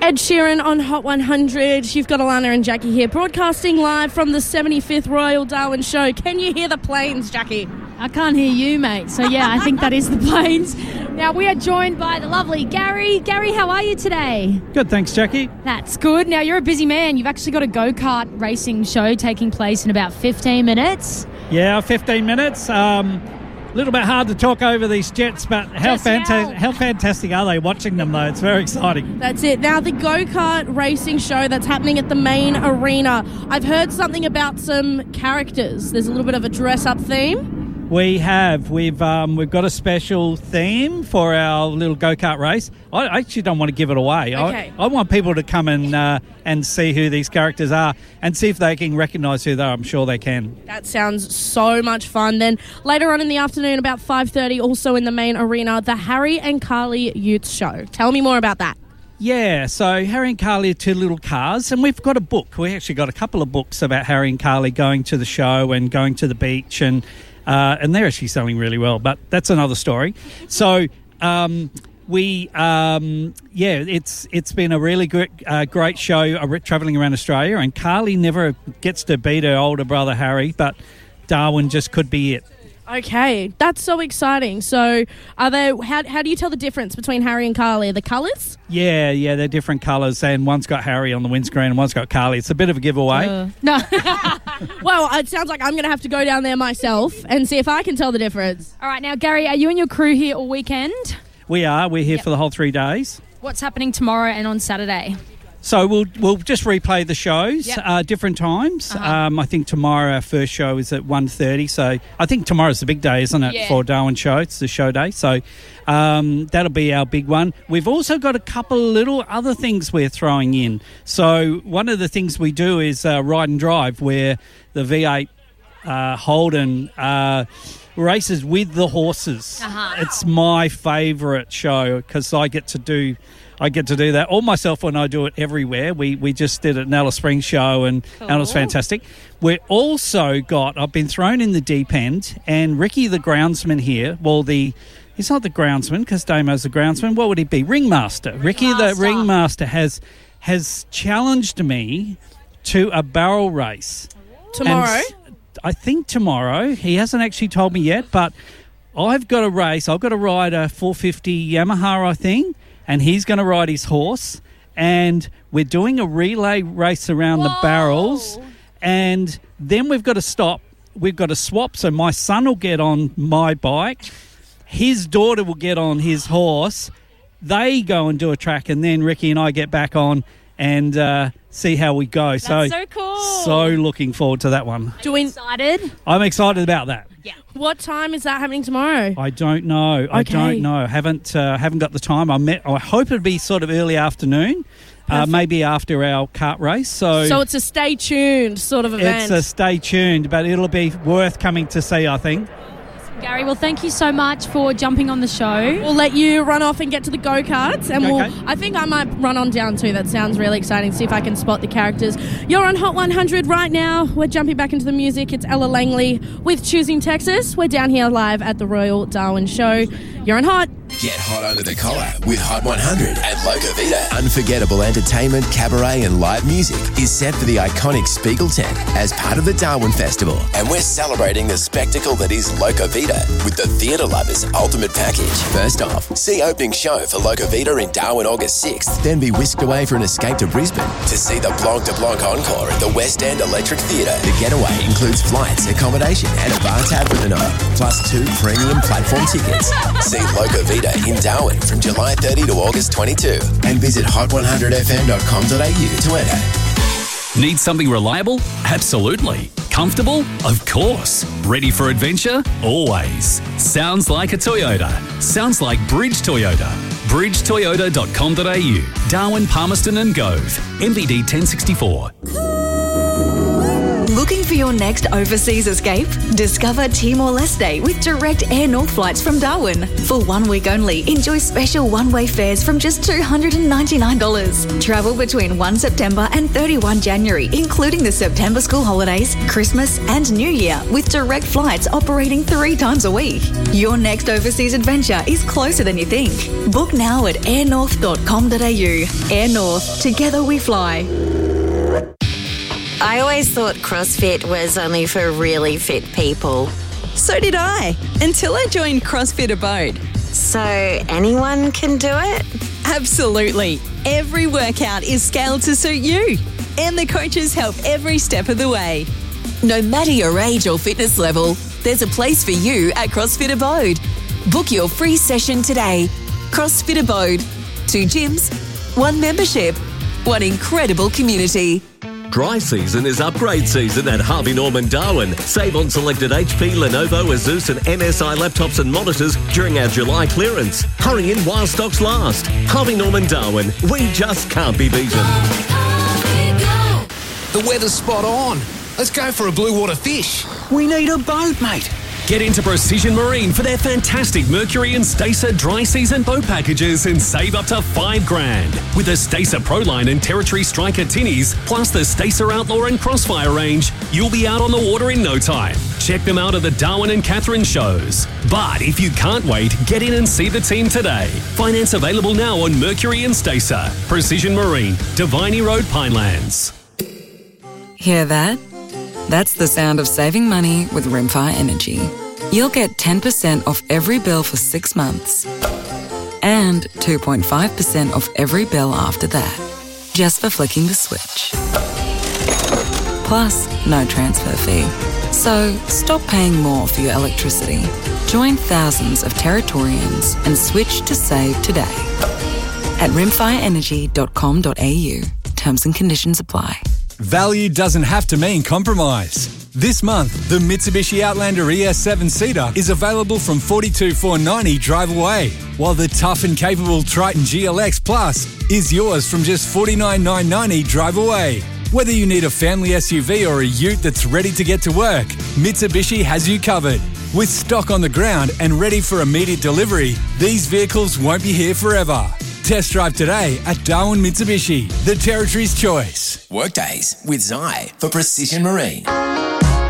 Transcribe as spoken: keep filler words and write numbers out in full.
Ed Sheeran on Hot one hundred. You've got Alana and Jackie here, broadcasting live from the seventy-fifth Royal Darwin Show. Can you hear the planes, Jackie? I can't hear you, mate. So, yeah, I think that is the planes. Now, we are joined by the lovely Gary. Gary, how are you today? Good, thanks, Jackie. That's good. Now, you're a busy man. You've actually got a go-kart racing show taking place in about fifteen minutes. Yeah, fifteen minutes. Um, a little bit hard to talk over these jets, but how, fanta- how fantastic are they watching them, though? It's very exciting. That's it. Now, the go-kart racing show that's happening at the main arena. I've heard something about some characters. There's a little bit of a dress-up theme. We have. We've um, we've got a special theme for our little go-kart race. I actually don't want to give it away. Okay. I, I want people to come and uh, and see who these characters are and see if they can recognise who they are. I'm sure they can. That sounds so much fun. Then later on in the afternoon, about five thirty, also in the main arena, the Harry and Carly Youth Show. Tell me more about that. Yeah, so Harry and Carly are two little cars, and we've got a book. We actually got a couple of books about Harry and Carly going to the show and going to the beach, and uh, and they're actually selling really well, but that's another story. So um, we, um, yeah, it's it's been a really great, uh, great show uh, travelling around Australia, and Carly never gets to beat her older brother Harry, but Darwin just could be it. Okay, that's so exciting. So are they, how, how do you tell the difference between Harry and Carly? Are the colours? Yeah, yeah, they're different colours, and one's got Harry on the windscreen and one's got Carly. It's a bit of a giveaway. Uh, no. Well, it sounds like I'm going to have to go down there myself and see if I can tell the difference. All right, now, Gary, are you and your crew here all weekend? We are. We're here Yep. for the whole three days. What's happening tomorrow and on Saturday? So we'll we'll just replay the shows, Yep. uh, different times. Uh-huh. Um, I think tomorrow our first show is at one thirty. So I think tomorrow's the big day, isn't it, Yeah. for Darwin Show? It's the show day. So um, that'll be our big one. We've also got a couple of little other things we're throwing in. So one of the things we do is uh, Ride and Drive, where the V eight uh, Holden uh, races with the horses. Uh-huh. It's my favourite show because I get to do... I get to do that all myself when I do it everywhere. We we just did it at Alice Springs show and, Cool. and it was fantastic. We're also got, I've been thrown in the deep end, and Ricky the groundsman here, well, the he's not the groundsman because Damo's the groundsman. What would he be? Ringmaster. Ricky the ringmaster has has challenged me to a barrel race. Tomorrow? And I think tomorrow. He hasn't actually told me yet, but I've got a race. I've got to ride a four fifty Yamaha, I think. And he's going to ride his horse, and we're doing a relay race around Whoa. the barrels, and then we've got to stop. We've got to swap, so my son will get on my bike, his daughter will get on his horse, they go and do a track, and then Ricky and I get back on and uh, see how we go. That's so, so cool. So looking forward to that one. Doing, Excited? I'm excited about that. Yeah. what time is that happening tomorrow? I don't know. I Okay. don't know. Haven't uh, haven't got the time. I met. I hope it'd be sort of early afternoon, uh, Perfect. maybe after our kart race. So, So it's a stay tuned sort of event. it's a stay tuned, but it'll be worth coming to see, I think. Gary, well, thank you so much for jumping on the show. We'll let you run off and get to the go-karts, and Okay. we'll, I think I might run on down too. That sounds really exciting. See if I can spot the characters. You're on Hot one hundred right now. We're jumping back into the music. It's Ella Langley with Choosing Texas. We're down here live at the Royal Darwin Show. You're on Hot. Get hot under the collar with Hot one hundred at Loca Vita. Unforgettable entertainment, cabaret and live music is set for the iconic Spiegel tent as part of the Darwin Festival. And we're celebrating the spectacle that is Loca Vita with the Theatre Lovers Ultimate Package. First off, see opening show for Loca Vita in Darwin August sixth, then be whisked away for an escape to Brisbane to see the Blanc de Blanc encore at the West End Electric Theatre. The getaway includes flights, accommodation and a bar tab for the night, plus two premium platform tickets. See Loca Vita in Darwin from July thirtieth to August twenty-second and visit hot one hundred f m dot com dot a u to enter. Need something reliable? Absolutely. Comfortable? Of course. Ready for adventure? Always. Sounds like a Toyota. Sounds like Bridge Toyota. bridge toyota dot com dot a u. Darwin, Palmerston and Gove. M V D ten sixty-four. Looking for your next overseas escape? Discover Timor-Leste with direct Air North flights from Darwin. For one week only, enjoy special one-way fares from just two hundred ninety-nine dollars. Travel between first September and thirty-first January, including the September school holidays, Christmas and New Year, with direct flights operating three times a week. Your next overseas adventure is closer than you think. Book now at air north dot com dot a u. Air North, together we fly. I always thought CrossFit was only for really fit people. So did I, until I joined CrossFit Abode. So anyone can do it? Absolutely. Every workout is scaled to suit you, and the coaches help every step of the way. No matter your age or fitness level, there's a place for you at CrossFit Abode. Book your free session today. CrossFit Abode. Two gyms, one membership, one incredible community. Dry season is upgrade season at Harvey Norman Darwin. Save on selected H P, Lenovo, Asus and M S I laptops and monitors during our July clearance. Hurry in while stocks last. Harvey Norman Darwin. We just can't be beaten. The weather's spot on. Let's go for a blue water fish. We need a boat, mate. Get into Precision Marine for their fantastic Mercury and Stacer dry season boat packages and save up to five grand. With the Stacer Proline and Territory Striker tinnies, plus the Stacer Outlaw and Crossfire range, you'll be out on the water in no time. Check them out at the Darwin and Catherine shows. But if you can't wait, get in and see the team today. Finance available now on Mercury and Stacer. Precision Marine, Diviny Road, Pinelands. Hear that? That's the sound of saving money with Rimfire Energy. You'll get ten percent off every bill for six months and two point five percent off every bill after that, just for flicking the switch. Plus, no transfer fee. So, stop paying more for your electricity. Join thousands of Territorians and switch to save today at rimfire energy dot com dot a u. Terms and conditions apply. Value doesn't have to mean compromise. This month, the Mitsubishi Outlander E S seven seater is available from forty-two thousand four hundred ninety dollars drive away, while the tough and capable Triton G L X Plus is yours from just forty-nine thousand nine hundred ninety dollars drive away. Whether you need a family S U V or a ute that's ready to get to work, Mitsubishi has you covered. With stock on the ground and ready for immediate delivery, these vehicles won't be here forever. Test drive today at Darwin Mitsubishi, the Territory's choice. Workdays with Zai for Precision Marine.